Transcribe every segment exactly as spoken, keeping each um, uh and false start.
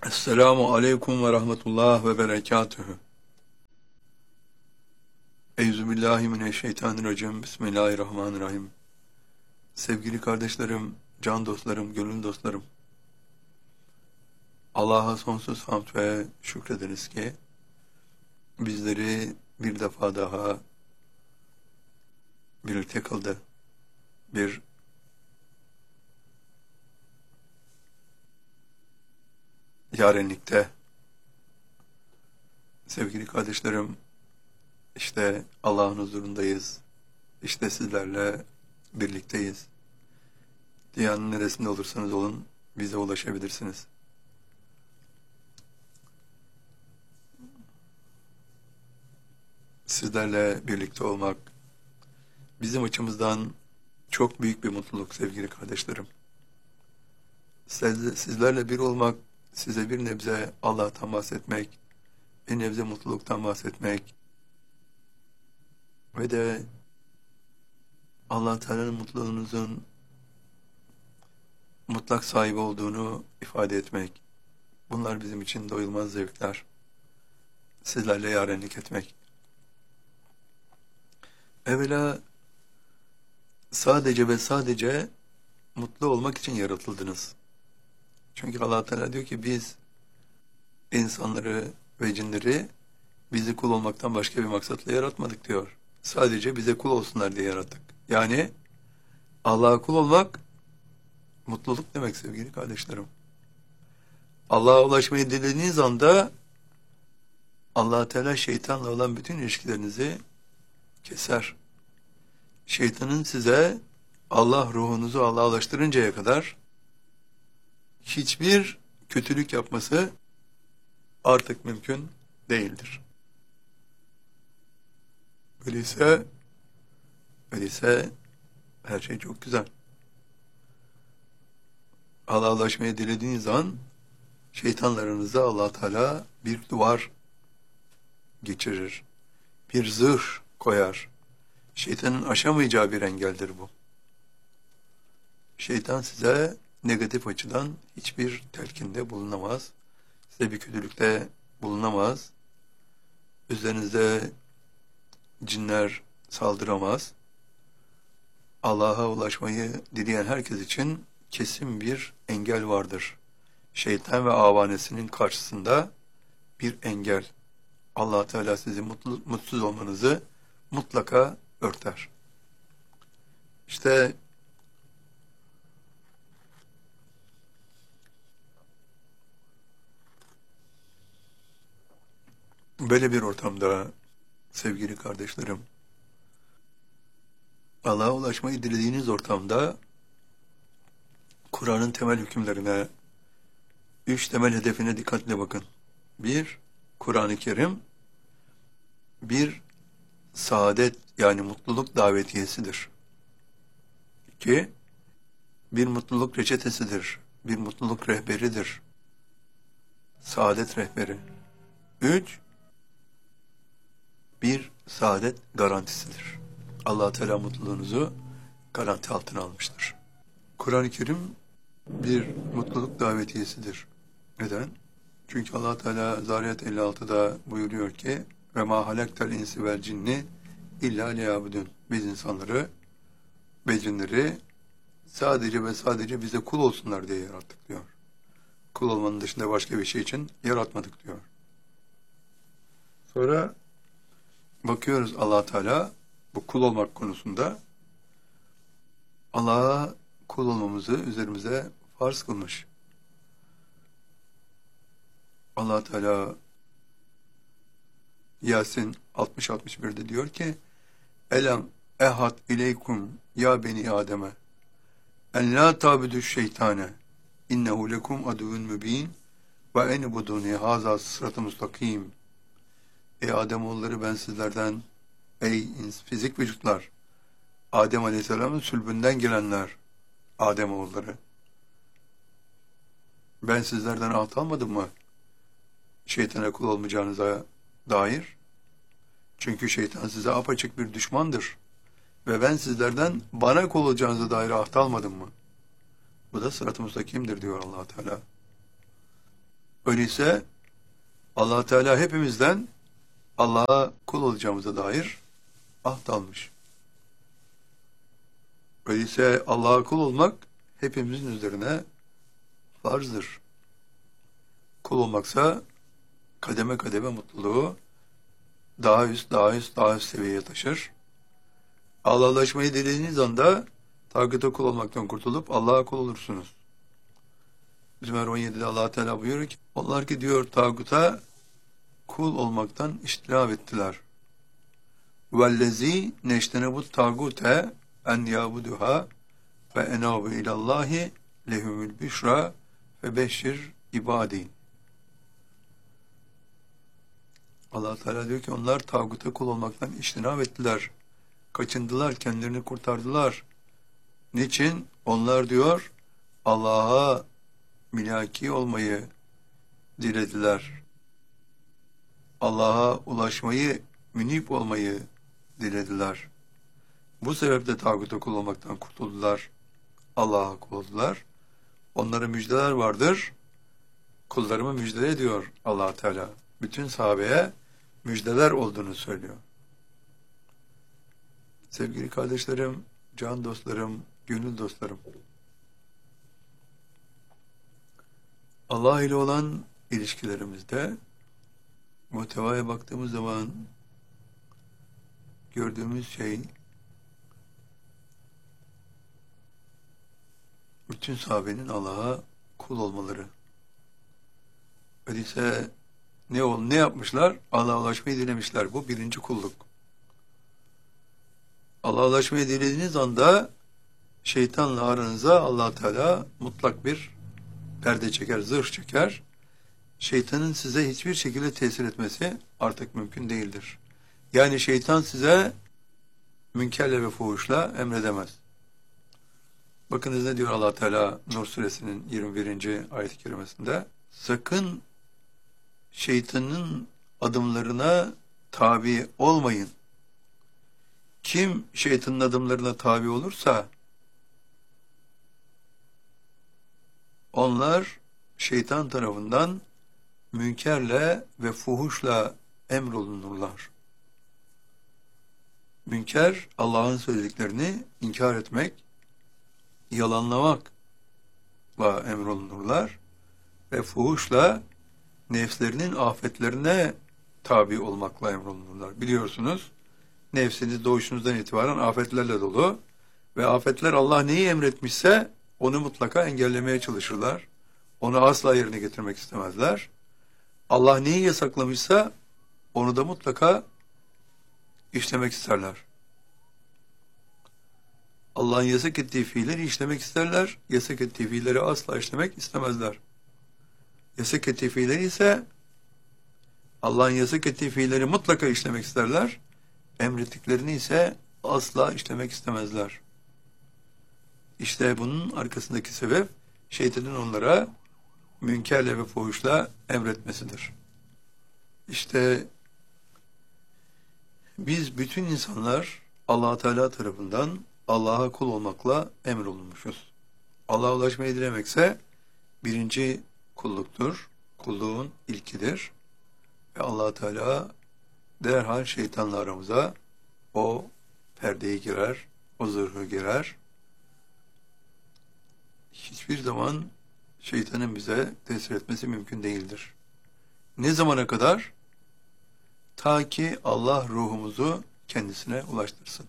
Esselamu aleyküm ve rahmetullah ve berekatühü. Euzubillahimineşşeytanirracim. Bismillahirrahmanirrahim. Sevgili kardeşlerim, can dostlarım, gönül dostlarım. Allah'a sonsuz hamd ve şükrederiz ki bizleri bir defa daha birlikte kıldı. Bir yarenlikte. Sevgili kardeşlerim, işte Allah'ın huzurundayız. İşte sizlerle birlikteyiz. Dünyanın neresinde olursanız olun bize ulaşabilirsiniz. Sizlerle birlikte olmak bizim açımızdan çok büyük bir mutluluk sevgili kardeşlerim. Siz, sizlerle bir olmak, size bir nebze Allah'tan bahsetmek, bir nebze mutluluktan bahsetmek ve de Allah Teala'nın mutluluğunuzun mutlak sahibi olduğunu ifade etmek. Bunlar bizim için doyulmaz zevkler. Sizlerle yarenlik etmek. Evvela sadece ve sadece mutlu olmak için yaratıldınız. Çünkü Allah Teala diyor ki biz insanları ve cinleri bizi kul olmaktan başka bir maksatla yaratmadık diyor. Sadece bize kul olsunlar diye yarattık. Yani Allah'a kul olmak mutluluk demek sevgili kardeşlerim. Allah'a ulaşmayı dilediğiniz anda Allah Teala şeytanla olan bütün ilişkilerinizi keser. Şeytanın size Allah ruhunuzu Allah'a ulaştırıncaya kadar hiçbir kötülük yapması artık mümkün değildir. Öyleyse, öyleyse her şey çok güzel. Allah'a ulaşmayı dilediğiniz an şeytanlarınıza Allah Teala bir duvar geçirir. Bir zırh koyar. Şeytanın aşamayacağı bir engeldir bu. Şeytan size negatif açıdan hiçbir telkinde bulunamaz. Size bir kötülükte bulunamaz. Üzerinize cinler saldıramaz. Allah'a ulaşmayı dileyen herkes için kesin bir engel vardır. Şeytan ve avanesinin karşısında bir engel. Allah Teala sizi mutlu, mutsuz olmanızı mutlaka örter. İşte böyle bir ortamda sevgili kardeşlerim, Allah'a ulaşmayı dilediğiniz ortamda Kur'an'ın temel hükümlerine, üç temel hedefine dikkatle bakın. Bir, Kur'an-ı Kerim, bir, saadet yani mutluluk davetiyesidir. İki, bir mutluluk reçetesidir, bir mutluluk rehberidir. Saadet rehberi. Üç, bir saadet garantisidir. Allah Teala mutluluğunuzu garanti altına almıştır. Kur'an-ı Kerim bir mutluluk davetiyesidir. Neden? Çünkü Allah Teala Zariyat elli altıda buyuruyor ki ve ma halaktel insi vel cinni illa liyabudun. Biz insanları ve cinleri sadece ve sadece bize kul olsunlar diye yarattık diyor. Kul olmanın dışında başka bir şey için yaratmadık diyor. Sonra bakıyoruz Allah Teala bu kul olmak konusunda Allah'a kul olmamızı üzerimize farz kılmış. Allah Teala Yasin altmış altmış bir'de diyor ki Elem ehad ileykum ya beni Adem'e en la tabudu şeytane innehu lekum aduvun mübin ve enibuduni haza sırat-ı mustakim. Ey Ademoğulları ben sizlerden, ey fizik vücutlar, Adem Aleyhisselam'ın sülbünden gelenler, Ademoğulları. Ben sizlerden alt almadım mı? Şeytana kul olmayacağınıza dair. Çünkü şeytan size apaçık bir düşmandır. Ve ben sizlerden bana kul olacağınıza dair ahd almadım mı? Bu da sırat-ı müstakimdir diyor Allah Teala. Öyleyse Allah Teala hepimizden Allah'a kul olacağımıza dair ahd almış. Öyleyse Allah'a kul olmak hepimizin üzerine farzdır. Kul olmaksa kademe kademe mutluluğu daha üst, daha üst, daha üst seviyeye taşır. Allah'laşmayı dilediğiniz anda tağuta kul olmaktan kurtulup Allah'a kul olursunuz. Zümer on yedide Allah Teala buyuruyor ki, onlar ki diyor tağuta kul olmaktan iştinab ettiler. Vellezî neştenebut tağute en yabuduha ve enabu ilallahi lehumül büşra ve beşşir ibadi. Allah Teala diyor ki onlar tağuta kul olmaktan iştinab ettiler. Kaçındılar, kendilerini kurtardılar. Niçin? Onlar diyor Allah'a milaki olmayı dilediler. Allah'a ulaşmayı, münip olmayı dilediler. Bu sebeple tağuta kul olmaktan kurtuldular. Allah'a kul oldular. Onlara müjdeler vardır. Kullarımı müjde ediyor Allah Teala. Bütün sahabeye müjdeler olduğunu söylüyor. Sevgili kardeşlerim, can dostlarım, gönül dostlarım. Allah ile olan ilişkilerimizde muhtevaya baktığımız zaman gördüğümüz şey bütün sahabenin Allah'a kul olmaları. Öyleyse ne ol, ne yapmışlar? Allah'a ulaşmayı dilemişler. Bu birinci kulluk. Allah'a ulaşmayı dilediğiniz anda şeytanla aranıza Allah Teala mutlak bir perde çeker, zırh çeker. Şeytanın size hiçbir şekilde tesir etmesi artık mümkün değildir. Yani şeytan size münkerle ve fuhuşla emredemez. Bakınız ne diyor Allah Teala Nur suresinin yirmi birinci ayet-i kerimesinde? Sakın şeytanın adımlarına tabi olmayın. Kim şeytanın adımlarına tabi olursa onlar şeytan tarafından münkerle ve fuhuşla emrolunurlar. Münker, Allah'ın söylediklerini inkar etmek, yalanlamakla emrolunurlar ve fuhuşla nefslerinin afetlerine tabi olmakla emrolunurlar. Biliyorsunuz, nefsiniz doğuşunuzdan itibaren afetlerle dolu ve afetler Allah neyi emretmişse onu mutlaka engellemeye çalışırlar. Onu asla yerine getirmek istemezler. Allah neyi yasaklamışsa onu da mutlaka işlemek isterler. Allah'ın yasak ettiği fiilleri işlemek isterler. Yasak ettiği fiilleri asla işlemek istemezler. Yasak ettiği fiilleri ise Allah'ın yasak ettiği fiilleri mutlaka işlemek isterler. Emrettiklerini ise asla işlemek istemezler. İşte bunun arkasındaki sebep şeytanın onlara münkerle ve fuhuşla emretmesidir. İşte biz bütün insanlar Allah Teala tarafından Allah'a kul olmakla emrolunmuşuz. Allah'a ulaşmayı dilemekse birinci kulluktur. Kulluğun ilkidir. Ve Allah Teala derhal şeytanla aramıza o perdeyi girer, o zırhı girer. Hiçbir zaman şeytanın bize tesir etmesi mümkün değildir. Ne zamana kadar? Ta ki Allah ruhumuzu kendisine ulaştırsın.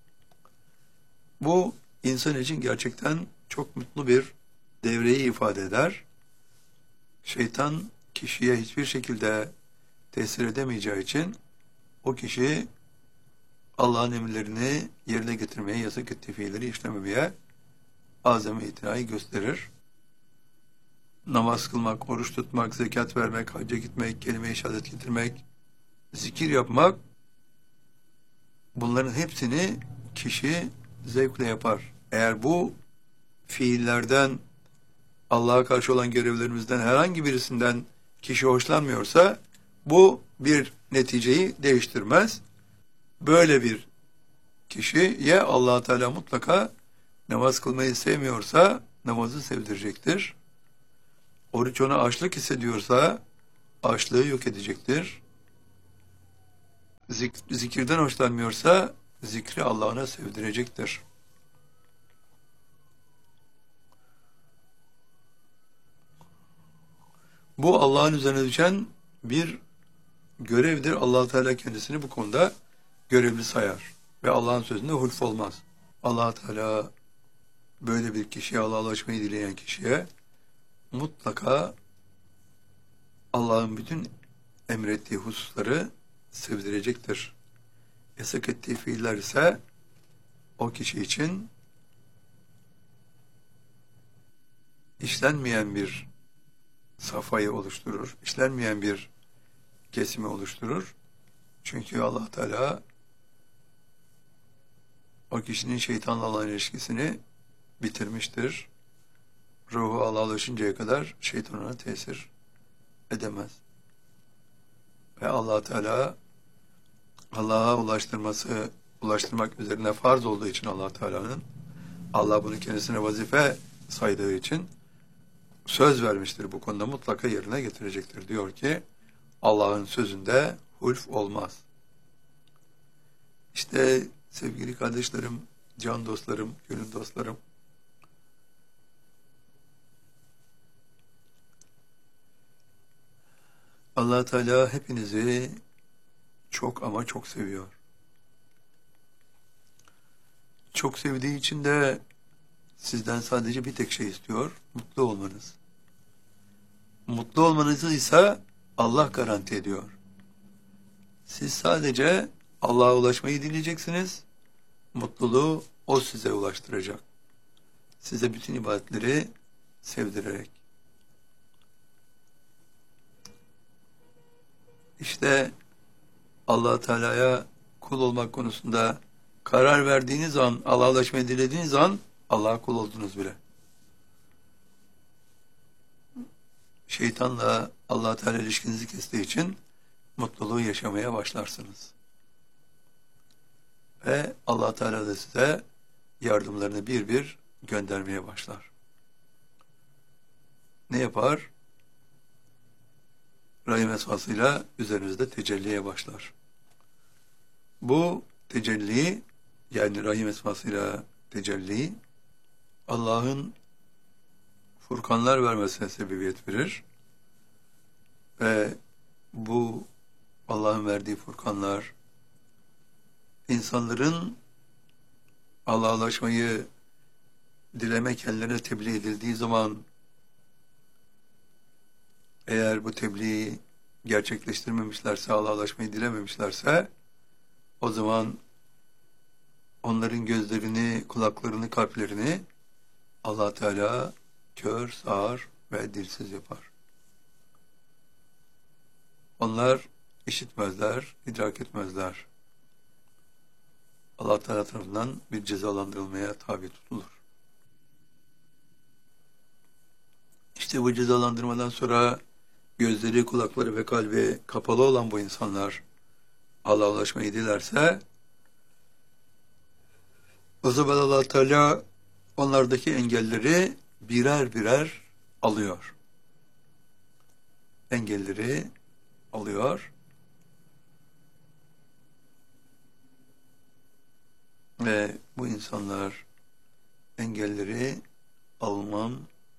Bu insan için gerçekten çok mutlu bir devreyi ifade eder. Şeytan kişiye hiçbir şekilde tesir edemeyeceği için o kişi Allah'ın emirlerini yerine getirmeye, yasak ettiği fiilleri işlememeye azami itinayı gösterir. Namaz kılmak, oruç tutmak, zekat vermek, hacca gitmek, kelime-i şehadet getirmek, zikir yapmak, bunların hepsini kişi zevkle yapar. Eğer bu fiillerden, Allah'a karşı olan görevlerimizden herhangi birisinden kişi hoşlanmıyorsa, bu bir neticeyi değiştirmez. Böyle bir kişiye Allah Teala mutlaka namaz kılmayı sevmiyorsa namazı sevdirecektir. Oruç ona açlık hissediyorsa açlığı yok edecektir. Zik zikirden hoşlanmıyorsa zikri Allah'ına sevdirecektir. Bu Allah'ın üzerine düşen bir görevdir. Allah Teala kendisini bu konuda görevli sayar ve Allah'ın sözünde hulf olmaz. Allah Teala böyle bir kişiye, Allah'a ulaşmayı dileyen kişiye mutlaka Allah'ın bütün emrettiği hususları sevdirecektir. Yasak ettiği fiiller ise o kişi için işlenmeyen bir safhayı oluşturur, işlenmeyen bir kesimi oluşturur. Çünkü Allah Teala o kişinin şeytanla olan ilişkisini bitirmiştir. Ruhu Allah'a ulaşıncaya kadar şeytan ona tesir edemez. Ve Allah Teala Allah'a ulaştırması, ulaştırmak üzerine farz olduğu için Allah Teala'nın, Allah bunu kendisine vazife saydığı için söz vermiştir. Bu konuda mutlaka yerine getirecektir. Diyor ki Allah'ın sözünde hulf olmaz. İşte sevgili kardeşlerim, can dostlarım, gönül dostlarım, Allah Teala hepinizi çok ama çok seviyor. Çok sevdiği için de sizden sadece bir tek şey istiyor, mutlu olmanız. Mutlu olmanızı ise Allah garanti ediyor. Siz sadece Allah'a ulaşmayı dileyeceksiniz, mutluluğu O size ulaştıracak. Size bütün ibadetleri sevdirerek. İşte Allah Teala'ya kul olmak konusunda karar verdiğiniz an, Allah'a ulaşmayı dilediğiniz an Allah'a kul oldunuz bile. Şeytanla Allah Teala ilişkinizi kestiği için mutluluğu yaşamaya başlarsınız. Ve Allah Teala da size yardımlarını bir bir göndermeye başlar. Ne yapar? Rahim esmasıyla üzerinizde tecelliye başlar. Bu tecelli, yani Rahim esmasıyla tecelli, Allah'ın furkanlar vermesine sebebiyet verir. Ve bu Allah'ın verdiği furkanlar, insanların Allah'a ulaşmayı dilemek ellerine tebliğ edildiği zaman, eğer bu tebliği gerçekleştirmemişlerse, Allah'a ulaşmayı dilememişlerse, o zaman onların gözlerini, kulaklarını, kalplerini Allah Teala kör, sağır ve dilsiz yapar. Onlar işitmezler, idrak etmezler. Allah Teala tarafından bir cezalandırılmaya tabi tutulur. İşte bu cezalandırmadan sonra gözleri, kulakları ve kalbi kapalı olan bu insanlar Allah'a ulaşmayı dilerse, o zaman Allah Teala onlardaki engelleri birer birer alıyor. Engelleri alıyor ve bu insanlar engelleri alınan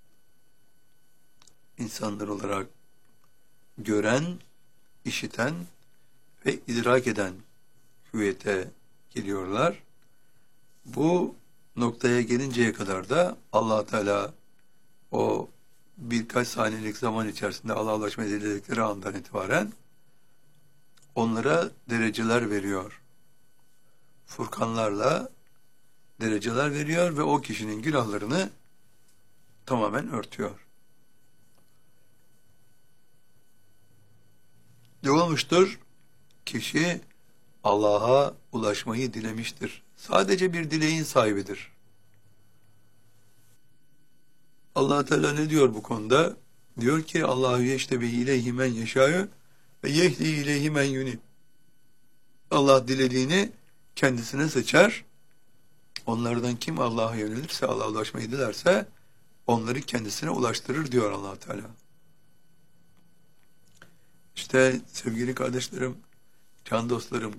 insanlar olarak gören, işiten ve idrak eden hüviyete geliyorlar. Bu noktaya gelinceye kadar da Allah Teala o birkaç saniyelik zaman içerisinde Allah'a ulaşmayı diledikleri andan itibaren onlara dereceler veriyor. Furkanlarla dereceler veriyor ve o kişinin günahlarını tamamen örtüyor. Ne olmuştur? Kişi Allah'a ulaşmayı dilemiştir. Sadece bir dileğin sahibidir. Allah Teala ne diyor bu konuda? Diyor ki Allahu yeştebi ileyhi men yeşâ'u ve yehdi ileyhi men yunib. Allah dilediğini kendisine seçer. Onlardan kim Allah'a yönelirse, Allah'a ulaşmayı dilerse onları kendisine ulaştırır diyor Allah Teala. İşte sevgili kardeşlerim, can dostlarım,